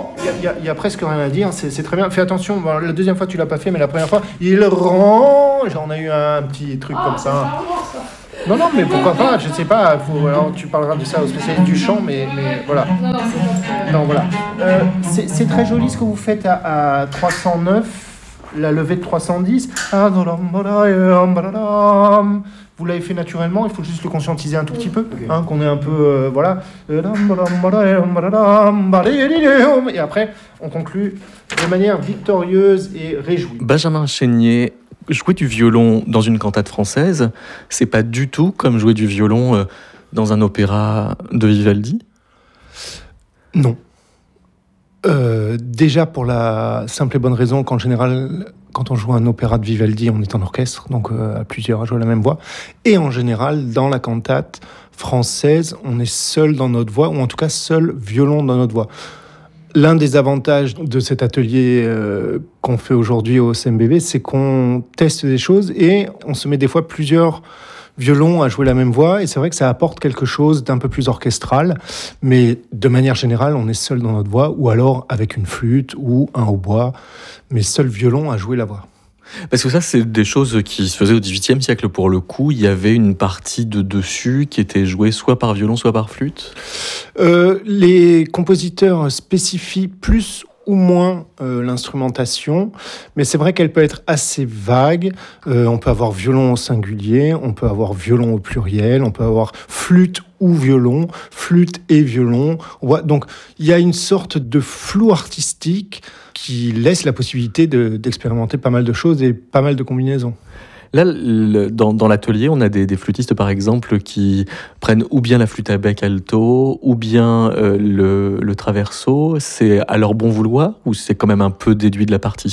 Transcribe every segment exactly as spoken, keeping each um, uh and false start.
Il y, y, y a presque rien à dire, c'est, c'est très bien. Fais attention, bon, la deuxième fois tu l'as pas fait, mais la première fois, il range. On a eu un petit truc ah, comme ça. ça. Non, non, mais pourquoi pas, je sais pas, faut, alors, tu parleras de ça aux spécialistes du chant, mais, mais voilà. Non, non, c'est pas très... Non, voilà. Euh, c'est, c'est très joli ce que vous faites à, à trois cent neuf, la levée de trois cent dix. Vous l'avez fait naturellement, il faut juste le conscientiser un tout petit peu, okay. hein, qu'on est un peu, euh, voilà. Et après, on conclut de manière victorieuse et réjouie. Benjamin Chénier, jouer du violon dans une cantate française, c'est pas du tout comme jouer du violon dans un opéra de Vivaldi ? Non. Euh, déjà pour la simple et bonne raison qu'en général, quand on joue un opéra de Vivaldi, on est en orchestre, donc euh, à plusieurs à jouer la même voix. Et en général, dans la cantate française, on est seul dans notre voix, ou en tout cas seul violon dans notre voix. L'un des avantages de cet atelier euh, qu'on fait aujourd'hui au C M B B, c'est qu'on teste des choses et on se met des fois plusieurs violons à jouer la même voix. Et c'est vrai que ça apporte quelque chose d'un peu plus orchestral. Mais de manière générale, on est seul dans notre voix ou alors avec une flûte ou un hautbois. Mais seul violon à jouer la voix. Parce que ça, c'est des choses qui se faisaient au dix-huitième siècle pour le coup. Il y avait une partie de dessus qui était jouée soit par violon, soit par flûte. Euh, les compositeurs spécifient plus ou moins euh, l'instrumentation, mais c'est vrai qu'elle peut être assez vague. Euh, on peut avoir violon au singulier, on peut avoir violon au pluriel, on peut avoir flûte ou violon, flûte et violon. Donc il y a une sorte de flou artistique qui laisse la possibilité de, d'expérimenter pas mal de choses et pas mal de combinaisons. Là, le, dans, dans l'atelier, on a des, des flûtistes, par exemple, qui prennent ou bien la flûte à bec alto, ou bien euh, le, le traverso. C'est à leur bon vouloir, ou c'est quand même un peu déduit de la partition ?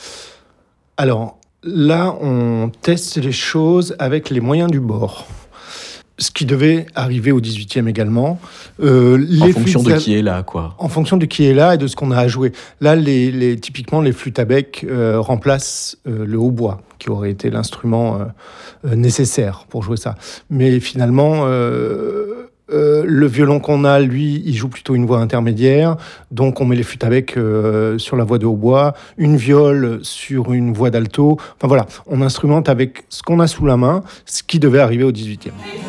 Alors, là, on teste les choses avec les moyens du bord. Ce qui devait arriver au dix-huitième également. Euh, les en fonction de qui est là, quoi. En fonction de qui est là et de ce qu'on a à jouer. Là, les, les, typiquement, les flûtes à bec euh, remplacent euh, le hautbois, qui aurait été l'instrument euh, euh, nécessaire pour jouer ça. Mais finalement, euh, euh, le violon qu'on a, lui, il joue plutôt une voix intermédiaire. Donc, on met les flûtes à bec euh, sur la voix de hautbois, une viole sur une voix d'alto. Enfin voilà, on instrumente avec ce qu'on a sous la main, ce qui devait arriver au dix-huitième.